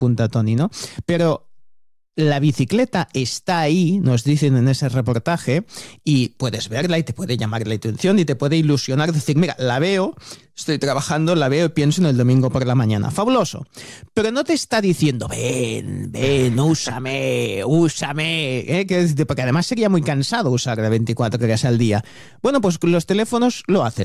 apunta Tony, ¿no? Pero la bicicleta está ahí, nos dicen en ese reportaje, y puedes verla y te puede llamar la atención y te puede ilusionar, decir, mira, la veo, estoy trabajando, la veo y pienso en el domingo por la mañana. Fabuloso. Pero no te está diciendo, ven, úsame, porque además sería muy cansado usar de 24 horas al día. Bueno, pues los teléfonos lo hacen.